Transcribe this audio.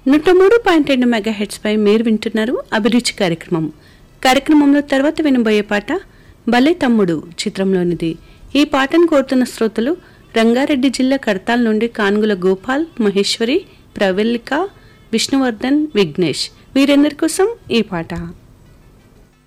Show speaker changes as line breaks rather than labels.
103.2 megahertz పై మీరు వింటున్నారు అభిరుచి కార్యక్రమంలో తర్వాత వినబోయే పాట భలే తమ్ముడు చిత్రంలోనిది. ఈ పాటను కోరుతున్న శ్రోతలు రంగారెడ్డి జిల్లా కడతాల్ నుండి కాన్గుల గోపాల్, మహేశ్వరి, ప్రవల్లిక, విష్ణువర్ధన్, విఘ్నేష్. వీరందరి కోసం ఈ పాట.